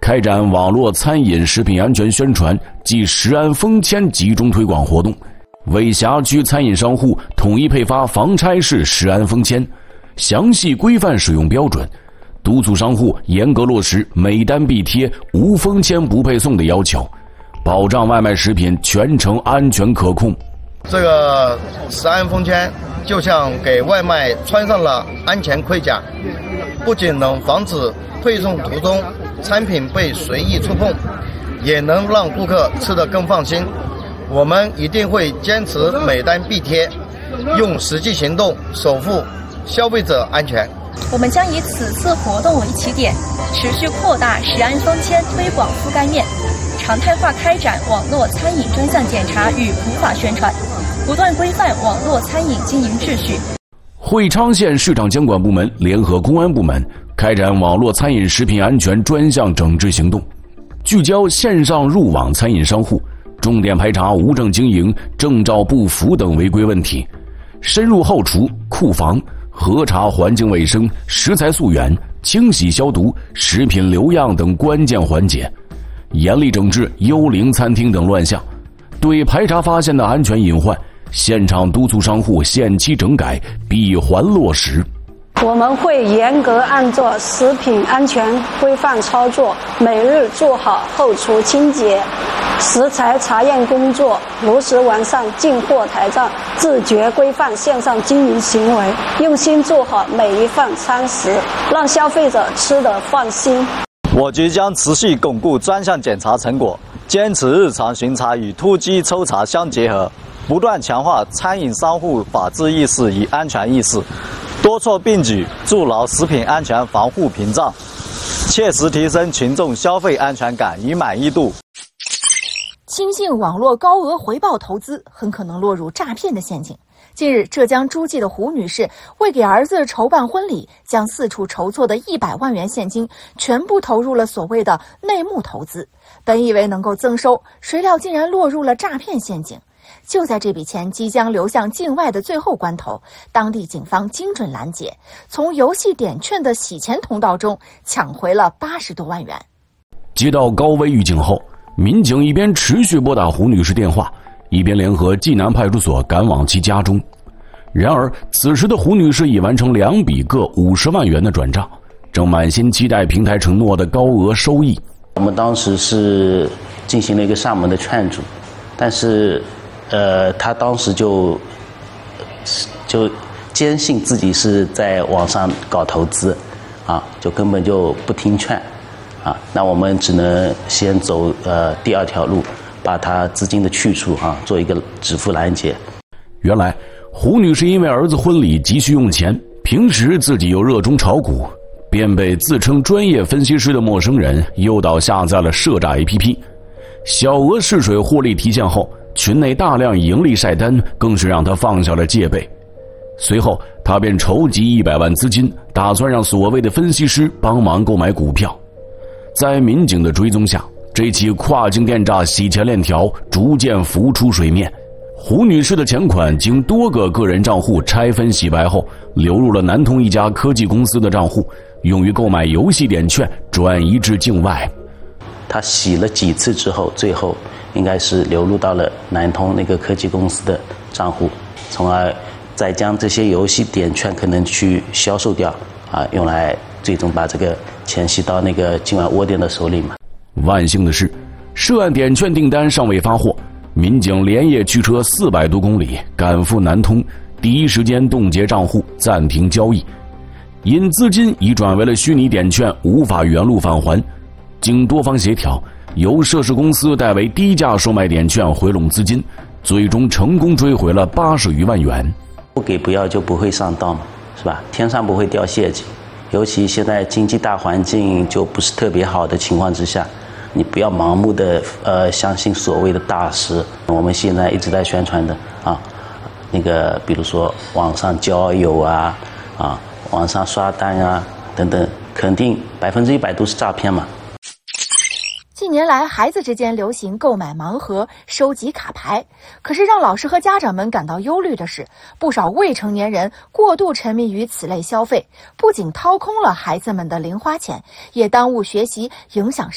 开展网络餐饮食品安全宣传暨食安封签集中推广活动，为辖区餐饮商户统一配发防拆式食安封签，详细规范使用标准，督促商户严格落实每单必贴、无封签不配送的要求，保障外卖食品全程安全可控。 这个食安封签就像给外卖穿上了安全盔甲，不仅能防止配送途中产品被随意触碰，也能让顾客吃得更放心。我们一定会坚持每单必贴，用实际行动守护消费者安全。 我们将以此次活动为起点，持续扩大食安封签推广覆盖面，常态化开展网络餐饮专项检查与普法宣传，不断规范网络餐饮经营秩序。 会昌县市场监管部门联合公安部门开展网络餐饮食品安全专项整治行动，聚焦线上入网餐饮商户，重点排查无证经营、证照不符等违规问题，深入后厨、库房，核查环境卫生、食材溯源、清洗消毒、食品留样等关键环节，严厉整治幽灵餐厅等乱象。对排查发现的安全隐患，现场督促商户限期整改，闭环落实。 我们会严格按照食品安全规范操作，每日做好后厨清洁，食材查验工作，如实完善进货台账，自觉规范线上经营行为，用心做好每一份餐食，让消费者吃得放心。 我局将持续巩固专项检查成果，坚持日常巡查与突击抽查相结合，不断强化餐饮商户法治意识与安全意识，多措并举，筑牢食品安全防护屏障，切实提升群众消费安全感与满意度。 轻信网络高额回报投资，很可能落入诈骗的陷阱。近日，浙江诸暨的胡女士为给儿子筹办婚礼，将四处筹措的100万元现金全部投入了所谓的内幕投资，本以为能够增收，谁料竟然落入了诈骗陷阱。就在这笔钱即将流向境外的最后关头，当地警方精准拦截，从游戏点券的洗钱通道中抢回了80多万元。 接到高危预警后，民警一边持续拨打胡女士电话，一边联合济南派出所赶往其家中。然而，此时的胡女士已完成2笔各50万元的转账，正满心期待平台承诺的高额收益。 我们当时是进行了一个上门的劝阻，但是他当时就坚信自己是在网上搞投资，就根本就不听劝，那我们只能先走第2条路，把他资金的去处做一个止付拦截。 原来胡女士因为儿子婚礼急需用钱，平时自己又热衷炒股，便被自称专业分析师的陌生人诱导下载了涉诈 APP。 小额试水获利提现后，群内大量盈利晒单，更是让他放下了戒备。随后他便筹集100万资金，打算让所谓的分析师帮忙购买股票。在民警的追踪下，这起跨境电诈洗钱链条逐渐浮出水面。胡女士的钱款经多个个人账户拆分洗白后，流入了南通一家科技公司的账户，用于购买游戏点券，转移至境外。 他洗了几次之后，最后应该是流入到了南通那个科技公司的账户，从而再将这些游戏点券可能去销售掉，用来最终把这个钱洗到那个境外窝点的手里嘛。 万幸的是，涉案点券订单尚未发货，民警连夜驱车400多公里赶赴南通，第一时间冻结账户，暂停交易。因资金已转为了虚拟点券，无法原路返还，经多方协调，由涉事公司代为低价售卖点券回笼资金，最终成功追回了80余万元。 不给不要就不会上当嘛，是吧？天上不会掉馅饼，尤其现在经济大环境就不是特别好的情况之下，你不要盲目的相信所谓的大师。我们现在一直在宣传的那个比如说网上交友网上刷单等等，肯定100%都是诈骗嘛。 近年来，孩子之间流行购买盲盒、收集卡牌。可是让老师和家长们感到忧虑的是，不少未成年人过度沉迷于此类消费，不仅掏空了孩子们的零花钱，也耽误学习，影响